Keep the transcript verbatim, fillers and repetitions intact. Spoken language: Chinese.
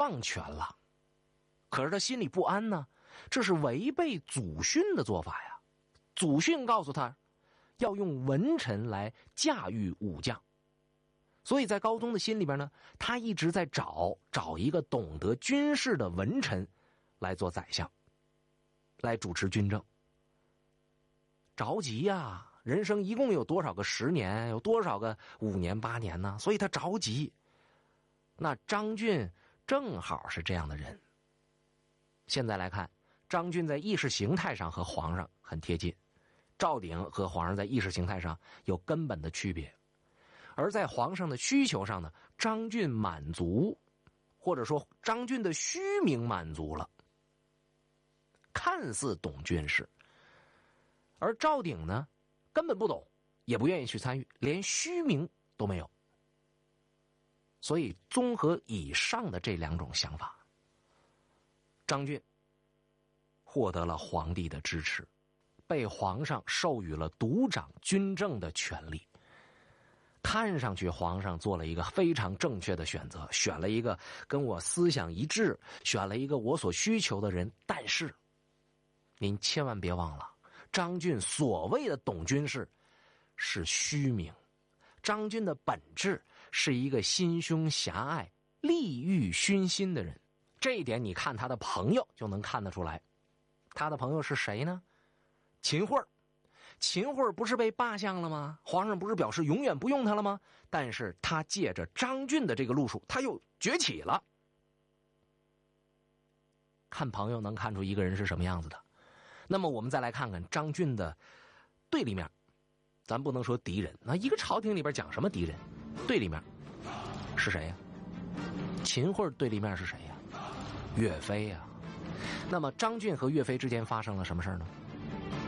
上权了。可是他心里不安呢，这是违背祖训的做法呀。祖训告诉他要用文臣来驾驭武将，所以在高宗的心里边呢，他一直在找找一个懂得军事的文臣来做宰相，来主持军政。着急呀，人生一共有多少个十年，有多少个五年八年呢？所以他着急。那张俊正好是这样的人。现在来看，张俊在意识形态上和皇上很贴近，赵鼎和皇上在意识形态上有根本的区别。而在皇上的需求上呢，张俊满足，或者说张俊的虚名满足了，看似懂军事。而赵鼎呢，根本不懂，也不愿意去参与，连虚名都没有。所以综合以上的这两种想法，张俊获得了皇帝的支持，被皇上授予了独掌军政的权利。看上去皇上做了一个非常正确的选择，选了一个跟我思想一致，选了一个我所需求的人。但是您千万别忘了，张俊所谓的懂军事是虚名，张俊的本质是一个心胸狭隘、利欲熏心的人。这一点你看他的朋友就能看得出来。他的朋友是谁呢？秦桧。秦桧不是被罢相了吗？皇上不是表示永远不用他了吗？但是他借着张俊的这个路数，他又崛起了。看朋友能看出一个人是什么样子的。那么我们再来看看张俊的对立面，咱不能说敌人，那一个朝廷里边讲什么敌人？对立面是谁呀？秦桧对立面是谁呀？岳飞呀。那么张俊和岳飞之间发生了什么事呢？